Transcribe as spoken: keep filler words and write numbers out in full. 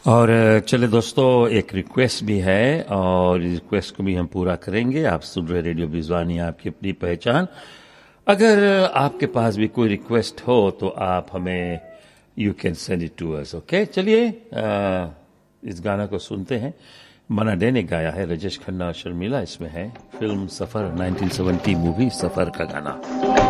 और चले दोस्तों, एक रिक्वेस्ट भी है और रिक्वेस्ट को भी हम पूरा करेंगे। आप सुन रहे रेडियो बिजवानी, आपकी अपनी पहचान। अगर आपके पास भी कोई रिक्वेस्ट हो तो आप हमें you can send it to us. Okay, चलिए इस गाना को सुनते हैं। मना डे ने गाया है, राजेश खन्ना और शर्मिला इसमें है। फिल्म सफर, नाइनटीन सेवेंटी मूवी सफर का गाना।